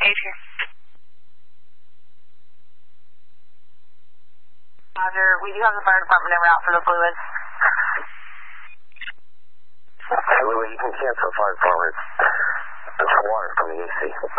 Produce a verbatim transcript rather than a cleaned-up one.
Dave here. Roger, we do have the fire department en route for the fluids. Hey, Louis, you can cancel fire department. It's water from the A C.